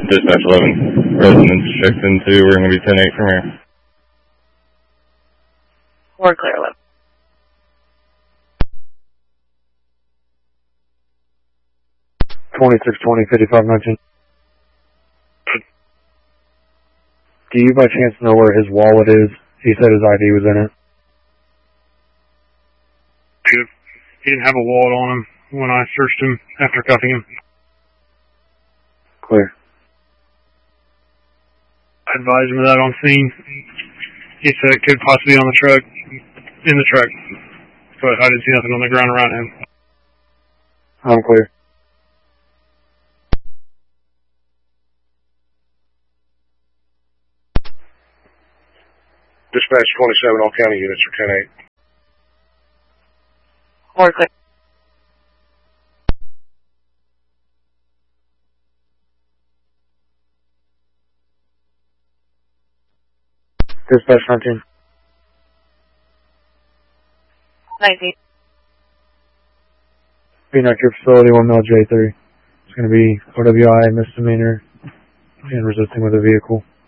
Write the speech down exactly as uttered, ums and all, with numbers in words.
Dispatch eleven, residence checked into, we're going to be ten eight from here. We're clear, eleven. twenty-six twenty, fifty-five nineteen. Do you by chance know where his wallet is? He said his I D was in it. He didn't have a wallet on him when I searched him after cuffing him. Clear. I advised him of that on scene. He said it could possibly be on the truck, in the truck, but I didn't see nothing on the ground around him. I'm clear. Dispatch twenty-seven, all county units are ten eight. We're clear. Dispatch nineteen. nineteen. Being at your facility, one mil J three. It's going to be O W I misdemeanor and resisting with a vehicle.